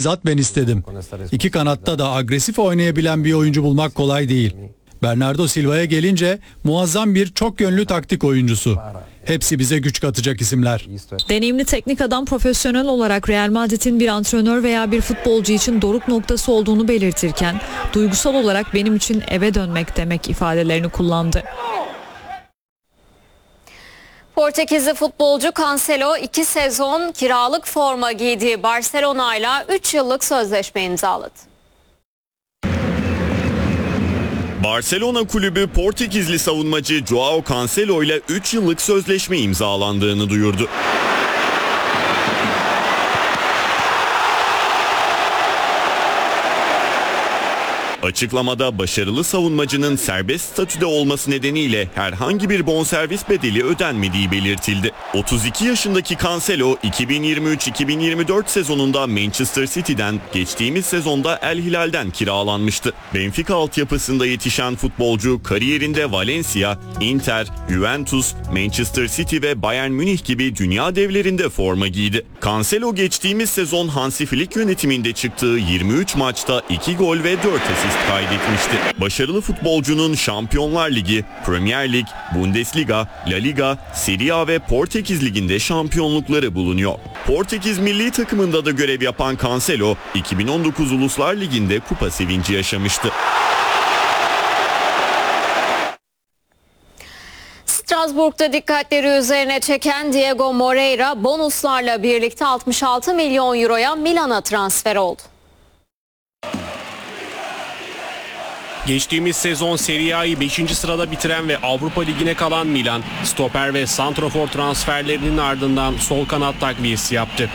bizzat ben istedim. İki kanatta da agresif oynayabilen bir oyuncu bulmak kolay değil. Bernardo Silva'ya gelince muazzam bir çok yönlü taktik oyuncusu. Hepsi bize güç katacak isimler. Deneyimli teknik adam profesyonel olarak Real Madrid'in bir antrenör veya bir futbolcu için doruk noktası olduğunu belirtirken duygusal olarak benim için eve dönmek demek ifadelerini kullandı. Portekizli futbolcu Cancelo 2 sezon kiralık forma giydiği Barcelona'yla 3 yıllık sözleşme imzaladı. Barcelona kulübü Portekizli savunmacı Joao Cancelo ile 3 yıllık sözleşme imzalandığını duyurdu. Açıklamada başarılı savunmacının serbest statüde olması nedeniyle herhangi bir bonservis bedeli ödenmediği belirtildi. 32 yaşındaki Cancelo 2023-2024 sezonunda Manchester City'den, geçtiğimiz sezonda El Hilal'den kiralanmıştı. Benfica altyapısında yetişen futbolcu kariyerinde Valencia, Inter, Juventus, Manchester City ve Bayern Münih gibi dünya devlerinde forma giydi. Cancelo geçtiğimiz sezon Hansi Flick yönetiminde çıktığı 23 maçta 2 gol ve 4 asist kaydetmişti. Başarılı futbolcunun Şampiyonlar Ligi, Premier Lig, Bundesliga, La Liga, Serie A ve Portekiz Ligi'nde şampiyonlukları bulunuyor. Portekiz milli takımında da görev yapan Cancelo, 2019 Uluslar Ligi'nde kupa sevinci yaşamıştı. Strasbourg'da dikkatleri üzerine çeken Diego Moreira bonuslarla birlikte 66 milyon euroya Milan'a transfer oldu. Geçtiğimiz sezon Serie A'yı 5. sırada bitiren ve Avrupa Ligi'ne kalan Milan, stoper ve santrafor transferlerinin ardından sol kanat takviyesi yaptı.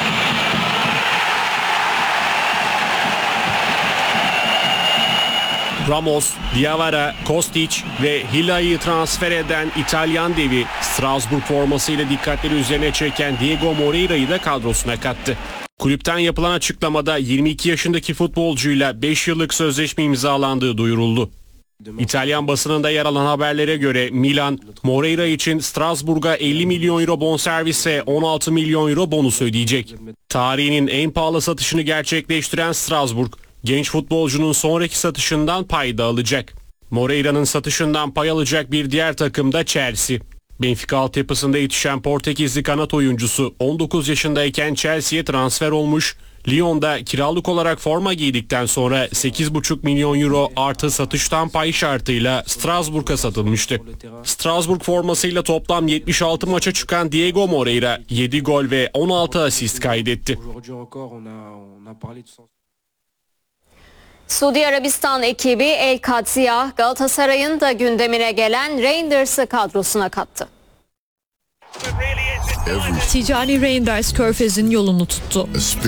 Ramos, Diawara, Kostic ve Hila'yı transfer eden İtalyan devi Strasbourg formasıyla dikkatleri üzerine çeken Diego Moreira'yı da kadrosuna kattı. Kulüpten yapılan açıklamada 22 yaşındaki futbolcuyla 5 yıllık sözleşme imzalandığı duyuruldu. İtalyan basınında yer alan haberlere göre Milan, Moreira için Strasbourg'a 50 milyon euro bonservis ve 16 milyon euro bonus ödeyecek. Tarihinin en pahalı satışını gerçekleştiren Strasbourg, genç futbolcunun sonraki satışından pay da alacak. Moreira'nın satışından pay alacak bir diğer takım da Chelsea. Benfica altyapısında yetişen Portekizli kanat oyuncusu 19 yaşındayken Chelsea'ye transfer olmuş, Lyon'da kiralık olarak forma giydikten sonra 8,5 milyon euro artı satıştan pay şartıyla Strasbourg'a satılmıştı. Strasbourg formasıyla toplam 76 maça çıkan Diego Moreira 7 gol ve 16 asist kaydetti. Suudi Arabistan ekibi El Qadsiya, Galatasaray'ın da gündemine gelen Reinders'ı kadrosuna kattı. Ticari Reinders Körfez'in yolunu tuttu.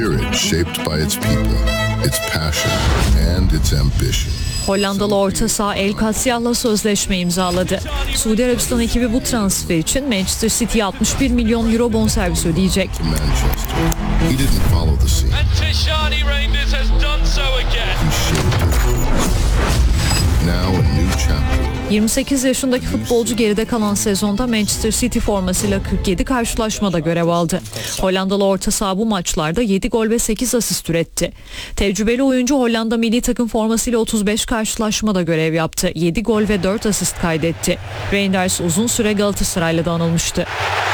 Hollandalı orta saha El Qadsiya'la sözleşme imzaladı. Suudi Arabistan ekibi bu transfer için Manchester City'ye 61 milyon euro bonservis ödeyecek. 28 yaşındaki futbolcu geride kalan sezonda Manchester City formasıyla 47 karşılaşmada görev aldı. Hollandalı orta saha bu maçlarda 7 gol ve 8 asist üretti. Tecrübeli oyuncu Hollanda milli takım formasıyla 35 karşılaşmada görev yaptı. 7 gol ve 4 asist kaydetti. Reinders uzun süre Galatasaray'la da anılmıştı.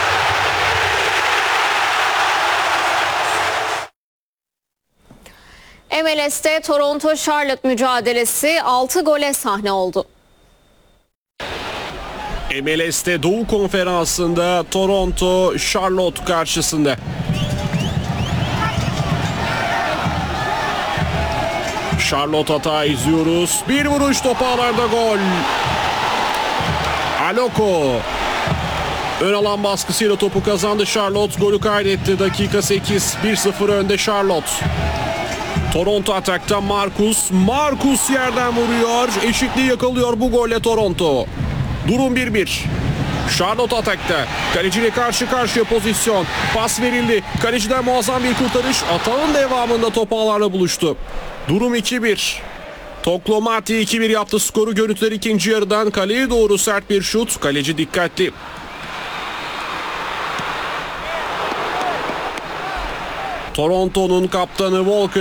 MLS'te Toronto-Charlotte mücadelesi 6 gole sahne oldu. MLS'te Doğu Konferansı'nda Toronto Charlotte karşısında. Charlotte hata izliyoruz. Bir vuruş, top ağlarda, gol. Aloko ön alan baskısıyla topu kazandı. Charlotte golü kaydetti. Dakika 8. 1-0 önde Charlotte. Toronto atakta Marcus yerden vuruyor. Eşitliği yakalıyor bu golle Toronto. Durum 1-1. Charlotte atakta. Kaleciyle karşı karşıya pozisyon. Pas verildi. Kaleciden muazzam bir kurtarış. Atağın devamında top ağlarla buluştu. Durum 2-1. Toklomati 2-1 yaptı skoru. Görüntüler ikinci yarıdan. Kaleye doğru sert bir şut. Kaleci dikkatli. Toronto'nun kaptanı Walker